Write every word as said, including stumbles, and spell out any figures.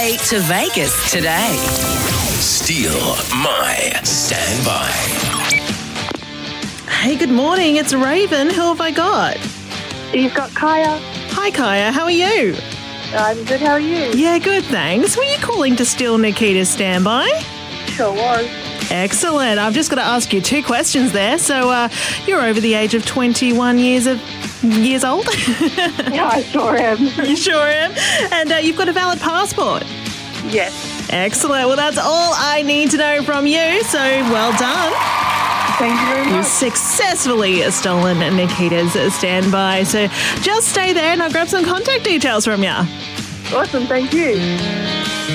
way to Vegas today. Steal My Standby. Hey, good morning. It's Raven. Who have I got? You've got Kaya. Hi, Kaya. How are you? I'm good, how are you? Yeah, good, thanks. Were you calling to steal Nikita's standby? Sure was. Excellent. I've just got to ask you two questions there. So uh, you're over the age of twenty-one years of years old? Yeah, I sure am. You sure am? And uh, you've got a valid passport? Yes. Excellent. Well, that's all I need to know from you. So well done. Thank you very much. You've successfully stolen Nikita's standby. So just stay there and I'll grab some contact details from you. Awesome, thank you.